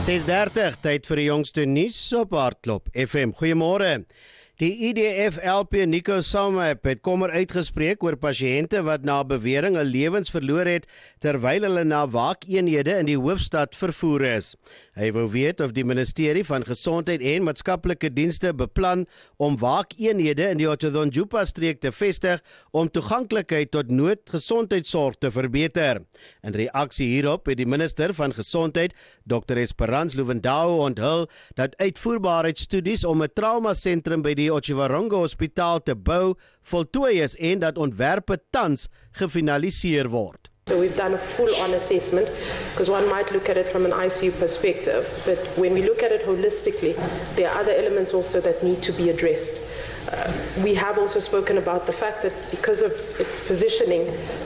6:30, tyd vir die jongste nuus op Hartklop FM. Goeiemôre. Die IDF-LP Nico Samap het kommer uitgespreek oor pasiënte wat na bewering 'n lewens verloor het terwyl hulle na waakeenhede in die hoofstad vervoer is. Hy wou weet of die Ministerie van Gesondheid en Maatskaplike Dienste beplan om waakeenhede in die Otto-Dondjupa-streek te vestig om toeganklikheid tot noodgesondheidsorg te verbeter. In reaksie hierop het die minister van Gesondheid, Dr. Esperance Luvendao, onthul dat uitvoerbaarheidsstudies om 'n traumasentrum by die Otjiwarongo Hospitaal te bou voltooi is en dat ontwerpe tans gefinaliseer word. So we've done a full-on assessment because one might look at it from an ICU perspective, but when we look at it holistically, there are other elements also that need to be addressed. We have also spoken about the fact that because of its positioning,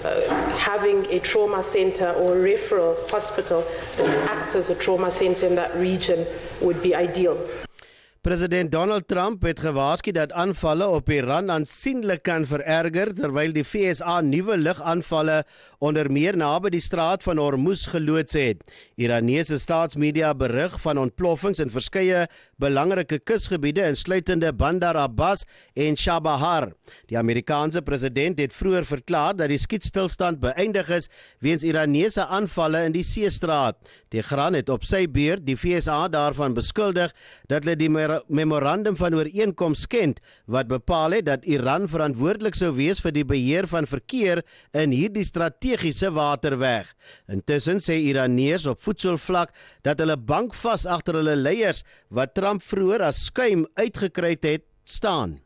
having a trauma center or a referral hospital that acts as a trauma center in that region would be ideal. President Donald Trump het gewaarsku dat aanvalle op Iran aansienlik kan vererger terwyl die VSA nuwe lugaanvalle onder meer naby die straat van Hormuz geloods het. Iranese staatsmedia berig van ontploffings in verskeie belangrike kusgebiede insluitende Bandar Abbas en Chabahar. Die Amerikaanse president het vroeër verklaar dat die skietstilstand beëindig is weens Iranese aanvalle in die seestraat. Tehran het op sy beurt die VSA daarvan beskuldig dat hulle die memorandum van ooreenkoms skend wat bepaal het dat Iran verantwoordelik sou wees vir die beheer van verkeer in hierdie strategiese waterweg. Intussen sê Iraneers op voedselvlak dat hulle bankvas agter hulle leiers wat Trump vroeër as skuim uitgekry het staan.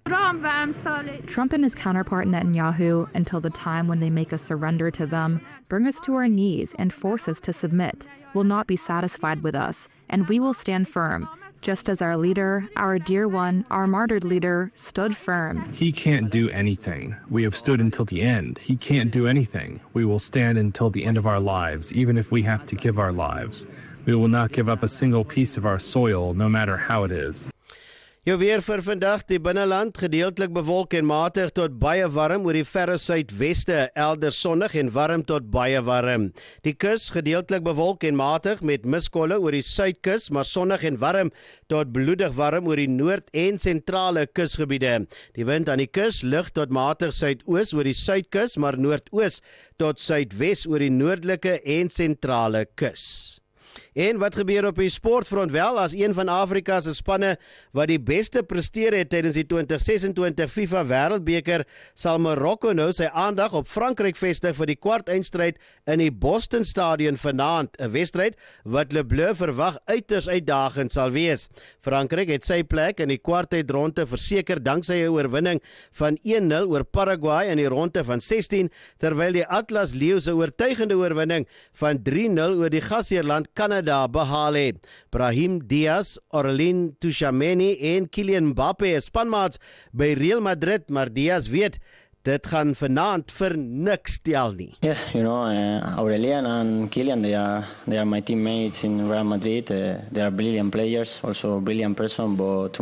Trump and his counterpart Netanyahu, until the time when they make us surrender to them, bring us to our knees and force us to submit, will not be satisfied with us, and we will stand firm, just as our leader, our dear one, our martyred leader, stood firm. He can't do anything. We have stood until the end. He can't do anything. We will stand until the end of our lives, even if we have to give our lives. We will not give up a single piece of our soil, no matter how it is. Jou weer vir vandag, die binneland gedeeltelik bewolk en matig tot baie warm oor die verre suidweste, elders sonnig en warm tot baie warm. Die kus gedeeltelik bewolk en matig met miskolle oor die suidkus, maar sonnig en warm tot bloedig warm oor die noord en sentrale kusgebiede. Die wind aan die kus lig tot matig suidoos oor die suidkus, maar noordoos tot suidwes oor die noordelike en sentrale kus. En wat gebeur op die sportfront? Wel, as een van Afrika se spanne wat die beste presteer het tydens die 2026 FIFA Wêreldbeker, sal Marokko nou sy aandag op Frankryk vestig vir die kwartfinale in die Boston Stadion vanaand, 'n wedstryd wat Le Bleu verwag uiters uitdagend sal wees. Frankryk het sy plek in die kwartfinale verseker danksy 'n oorwinning van 1-0 oor Paraguay in die ronde van 16, terwyl die Atlas Leeu se oortuigende oorwinning van 3-0 oor die gasheerland Canada behaal het. Brahim Diaz, Aurelien Tchouameni en Kylian Mbappé is spanmaats by Real Madrid, maar Diaz weet dit gaan vanaand vir niks tel nie. Yeah, Aurelien and Kylian, they are my teammates in Real Madrid. They are brilliant players, also brilliant person, but